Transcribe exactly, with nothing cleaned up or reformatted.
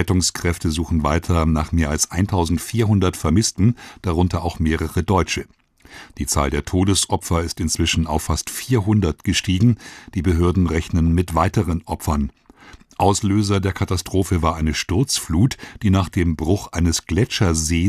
Rettungskräfte suchen weiter nach mehr als eintausendvierhundert Vermissten, darunter auch mehrere Deutsche. Die Zahl der Todesopfer ist inzwischen auf fast vierhundert gestiegen. Die Behörden rechnen mit weiteren Opfern. Auslöser der Katastrophe war eine Sturzflut, die nach dem Bruch eines Gletschersees